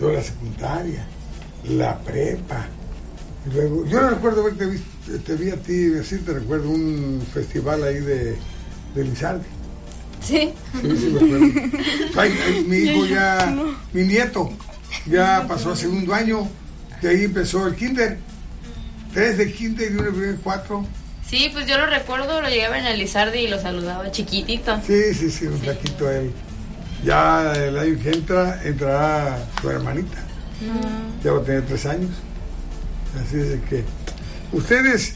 luego la secundaria, la prepa. Y luego, yo no recuerdo haberte visto, te vi a ti, así te recuerdo, un festival ahí de Lizardi. Sí. Sí, me acuerdo. Mi hijo ya, mi nieto, ya pasó a segundo año, de ahí empezó el kinder. 3 de kinder y 1 de 4. Sí, pues yo lo recuerdo, lo llegué a ver en el Lizardi y lo saludaba chiquitito. Sí, un flaquito él. Ya el año que entrará su hermanita. Ya va a tener 3 años. Así es que ustedes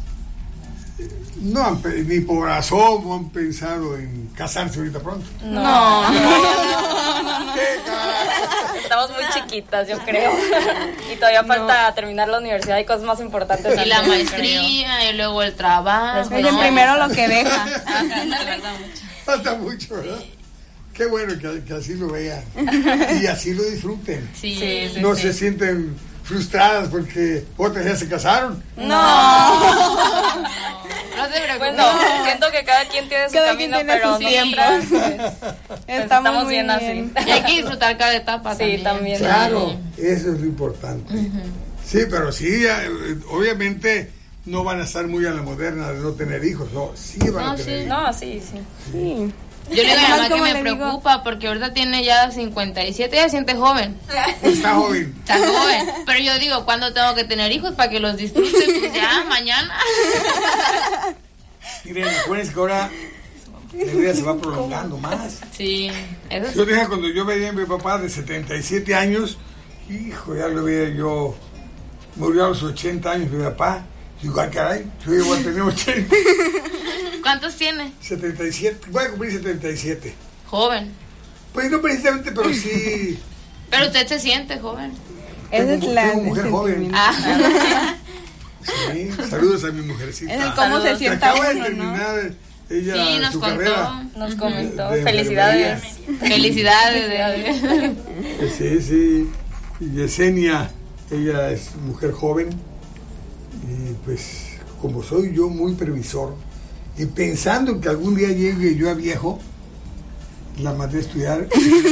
no han, ni por asomo han pensado en casarse ahorita pronto. No. ¿Qué carajo? Estamos muy chiquitas, yo creo. Y todavía falta terminar la universidad y cosas más importantes. Y la maestría, y luego el trabajo. Oye, primero lo que deja. Falta mucho, ¿verdad? Qué bueno que así lo vean y así lo disfruten. Sí, no se sienten frustradas porque otras ya se casaron. No se preocupen. Bueno, siento que cada quien tiene su camino, pero nosotras estamos bien así. Y hay que disfrutar cada etapa. Sí, también. Claro, eso es lo importante. Sí, pero sí, obviamente no van a estar muy a la moderna de no tener hijos, no, sí van a tener hijos. No, sí. Yo le digo a mi mamá que me preocupa porque ahorita tiene ya 57, ya se siente joven. Está joven. Pero yo digo, ¿cuándo tengo que tener hijos para que los disfruten? Pues ya, mañana. Miren, acuérdense que ahora la vida se va prolongando más. Sí, eso Yo dije, cuando yo veía a mi papá de 77 años, hijo, ya lo veía yo, murió a los 80 años mi papá. Digo, ay, caray, yo igual tenía 80. ¿Cuántos tiene? 77, voy a cumplir 77. Joven. Pues no precisamente, pero sí. Pero usted se siente joven. Tengo mujer joven. Sí, saludos a mi mujercita. Es el cómo se sienta acaba uno, de terminar ella sí, nos su contó. carrera. Nos comentó. De Felicidades. Felicidades. Sí. Y Yesenia, ella es mujer joven. Y pues, como soy yo muy previsor, y pensando en que algún día llegue yo a viejo, la mandé a estudiar.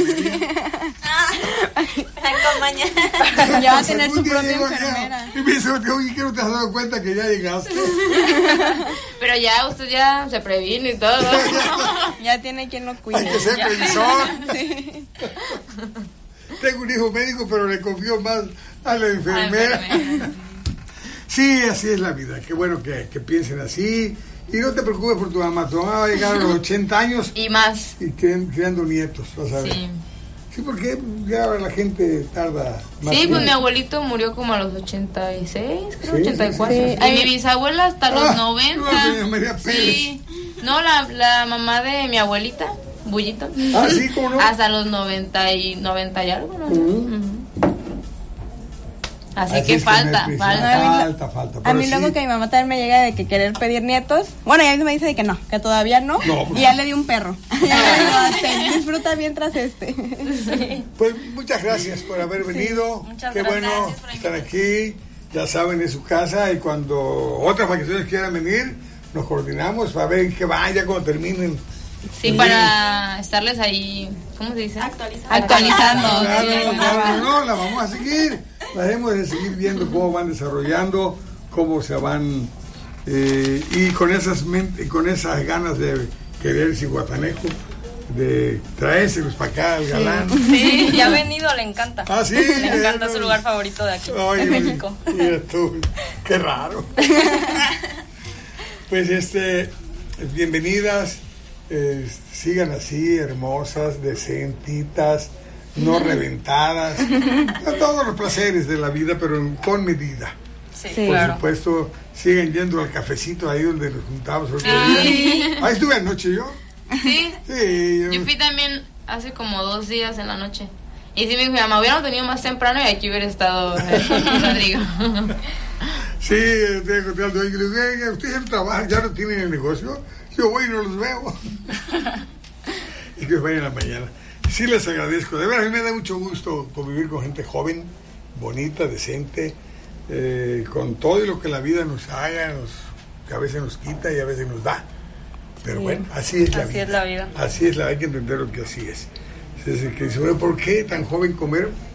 Ya va a tener su propia enfermera. Y me dice, oye, ¿qué no te has dado cuenta que ya llegaste? Pero ya usted ya se previne y todo. Ya tiene quien lo cuide. Hay que ser previsor. Tengo un hijo médico, pero le confío más a la enfermera. Sí, así es la vida. Qué bueno que piensen así. Y no te preocupes por tu mamá. Tu mamá va a llegar a los 80 años. Y más. Y criando nietos, vas a ver. Sí, porque ya la gente tarda más. Sí, pues mi abuelito murió como a los 86, creo, 84. Sí. Y mi bisabuela hasta los 90. No, doña María Pérez. Sí. No, la mamá de mi abuelita, Bullito. Sí, ¿cómo no? Hasta los 90 y algo, ¿no? Así que falta. A mí luego que mi mamá también me llega de que querer pedir nietos. Bueno, y a mí me dice de que no, que todavía no. Y ya le di un perro. Ya le digo, disfruta mientras Sí. Pues muchas gracias por haber venido. Qué bueno estar aquí. Ya saben, es su casa. Y cuando otras vacaciones quieran venir, nos coordinamos para ver qué vaya cuando terminen. Sí, para estarles ahí, ¿cómo se dice? Actualizando. Claro, no, la vamos a seguir. La hemos de seguir viendo cómo van desarrollando, cómo se van, y con esas ganas de querer Zihuatanejo, de traérselos para acá al galán. Sí, ya ha venido, le encanta. Sí, le encanta, su lugar favorito de aquí, de México. Mira tú, qué raro. Pues bienvenidas. Sigan así, hermosas, decentitas, no reventadas, a todos los placeres de la vida, pero con medida. Sí, por supuesto, siguen yendo al cafecito ahí donde nos juntamos el otro día. Ahí estuve anoche yo. Sí. Yo fui también hace como 2 días en la noche. Y sí me dijo, mi mamá, hubiéramos venido más temprano y aquí hubiera estado Rodrigo. Sí, estoy contando. Y le digo, ¿ustedes ya no trabajan, ya no tienen el negocio? Yo voy y no los veo. Y que vayan en la mañana. Sí, les agradezco. De verdad, a mí me da mucho gusto convivir con gente joven, bonita, decente, con todo y lo que la vida nos haga, que a veces nos quita y a veces nos da. Pero bueno, así es la vida. Así es la vida. Así es hay que entender lo que así es. Entonces, que dice, bueno, ¿por qué tan joven comer?